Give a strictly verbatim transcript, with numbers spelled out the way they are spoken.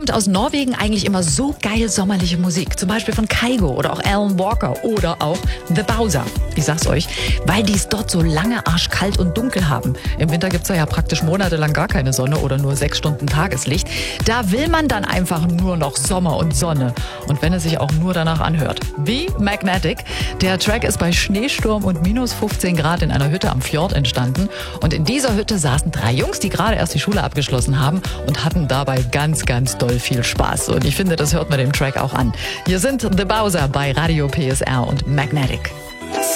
kommt aus Norwegen eigentlich immer so geil sommerliche Musik. Zum Beispiel von Kygo oder auch Alan Walker oder auch The Bowser. Ich sag's euch, weil die es dort so lange arschkalt und dunkel haben. Im Winter gibt's ja praktisch monatelang gar keine Sonne oder nur sechs Stunden Tageslicht. Da will man dann einfach nur noch Sommer und Sonne. Und wenn es sich auch nur danach anhört. Wie Magnetic. Der Track ist bei Schneesturm und minus fünfzehn Grad in einer Hütte am Fjord entstanden. Und in dieser Hütte saßen drei Jungs, die gerade erst die Schule abgeschlossen haben und hatten dabei ganz, ganz doll viel Spaß. Und ich finde, das hört man dem Track auch an. Hier sind The Bowser bei Radio P S R und Magnetic.